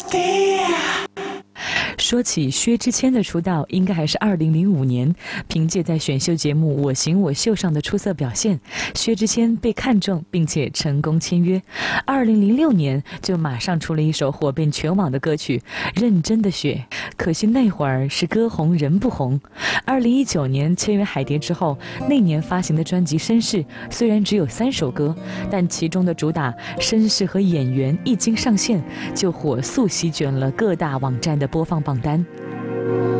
说起薛之谦的出道，应该还是2005年，凭借在选秀节目《我型我秀》上的出色表现，薛之谦被看中并且成功签约。2006年就马上出了一首火遍全网的歌曲《认真的雪》，可惜那会儿是歌红人不红。2019年签约海蝶之后，那年发行的专辑《绅士》虽然只有3首歌，但其中的主打《绅士》和《演员》一经上线，就火速席卷了各大网站的播放榜单。